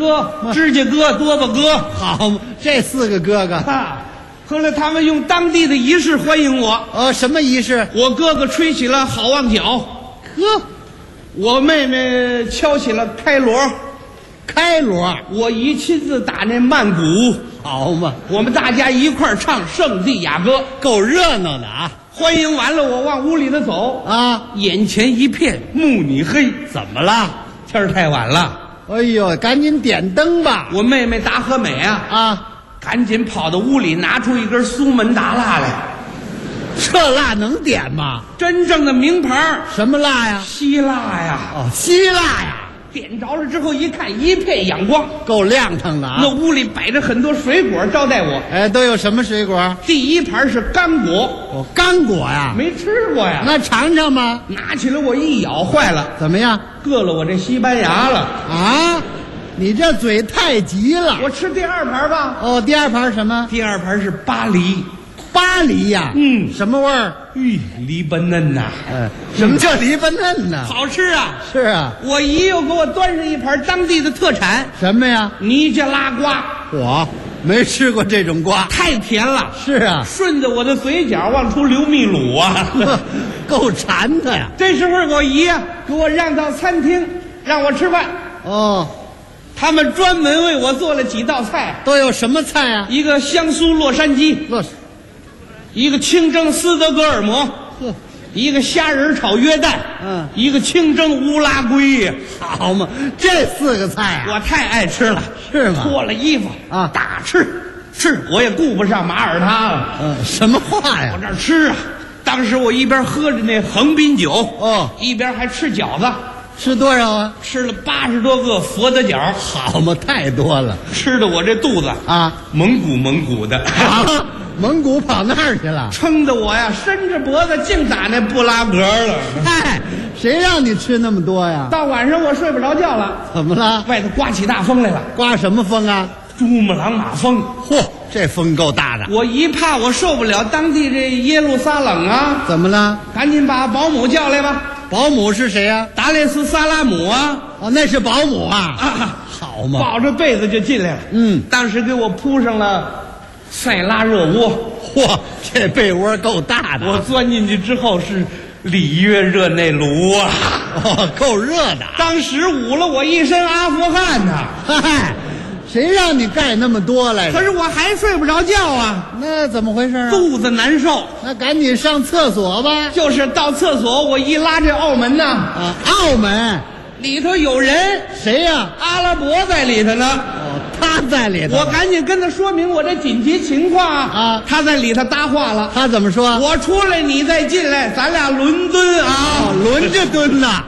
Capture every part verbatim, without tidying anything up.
哥、指甲哥、多巴哥， 好，这四个哥哥啊。后来他们用当地的仪式欢迎我。 呃，什么仪式？ 我哥哥吹起了好望角， 呵， 我妹妹敲起了开锣， 开锣， 我姨亲自打那曼鼓， 好嘛， 我们大家一块儿唱《圣地亚哥》， 够热闹的啊！ 欢迎完了，我往屋里头走啊， 眼前一片木泥黑， 怎么了？ 天儿太晚了。 哎呦，赶紧点灯吧！ 我妹妹达和美啊啊， 赶紧跑到屋里拿出一根苏门答腊来， 这蜡能点吗？ 真正的名牌。 什么蜡呀？ 希腊呀。 哦，希腊呀。 点着了之后一看，一片阳光， 够亮堂的啊！ 那屋里摆着很多水果招待我。 哎，都有什么水果？ 第一盘是干果， 哦，干果呀， 没吃过呀。 那尝尝吧。 拿起来我一咬，坏了， 怎么样？ 硌了我这西班牙了啊！你这嘴太急了。 我吃第二盘吧。 哦，第二盘什么？ 第二盘是巴黎。 巴黎呀， 嗯， 什么味儿？ 咦，梨巴嫩呐。 嗯，什么叫梨巴嫩呢？ 好吃啊。 是啊。 我姨又给我端上一盘当地的特产。 什么呀？ 尼加拉瓜。 我没吃过这种瓜， 太甜了。 是啊， 顺着我的嘴角往出流秘鲁啊， 够馋的呀。 这时候我姨啊给我让到餐厅让我吃饭。 哦， 他们专门为我做了几道菜。 都有什么菜啊？ 一个香酥洛杉矶， 洛， 一个清蒸斯德哥尔摩， 呵， 一个虾仁炒约旦， 嗯， 一个清蒸乌拉圭。 好嘛，这四个菜啊， 我太爱吃了， 是吗？ 脱了衣服啊， 大吃吃，我也顾不上马耳他了。 嗯，什么话呀？ 我这儿吃啊，当时我一边喝着那横滨酒， 哦， 一边还吃饺子。 吃多少啊？ 吃了八十多个佛得角。 好嘛，太多了， 吃的我这肚子啊蒙古蒙古的啊，蒙古跑那儿去了， 撑得我呀伸着脖子净打那布拉格了。 嗨，谁让你吃那么多呀？ 到晚上我睡不着觉了。 怎么了？ 外头刮起大风来了。 刮什么风啊？ 珠穆朗玛峰。 嚯，这风够大的。 我一怕我受不了当地这耶路撒冷啊， 怎么了？ 赶紧把保姆叫来吧。 保姆是谁呀？ 达列斯萨拉姆啊。 哦，那是保姆啊。 啊， 好嘛， 抱着被子就进来了。 嗯， 当时给我铺上了塞拉热窝。 嚯，这被窝够大的。 我钻进去之后是里约热内卢啊， 哦，够热的。 当时捂了我一身阿富汗呐。 嗨，谁让你盖那么多来着？ 可是我还睡不着觉啊， 那怎么回事啊？ 肚子难受。 那赶紧上厕所吧。 就是到厕所，我一拉这澳门呐， 啊，澳门里头有人， 谁呀？ 阿拉伯在里头呢。 哦，他在里头。 我赶紧跟他说明我这紧急情况啊。 他在里头搭话了。 他怎么说？ 我出来，你再进来，咱俩伦敦啊， 哦，轮着蹲呐。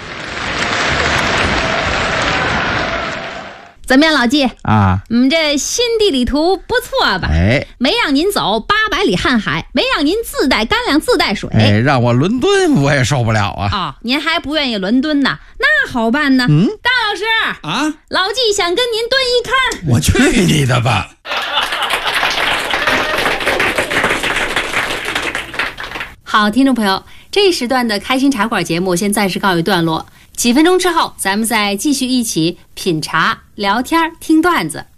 怎么样，老纪啊？ 嗯，这新地理图不错吧？ 哎， 没让您走八百里瀚海，没让您自带干粮自带水。 哎，让我伦敦我也受不了啊！ 哦，您还不愿意伦敦呢？那好办呢。 嗯， 大老师啊， 老纪想跟您蹲一坑。 我去你的吧！ 好，听众朋友，这一时段的开心茶馆节目先暂时告一段落。几分钟之后，咱们再继续一起品茶、聊天、听段子。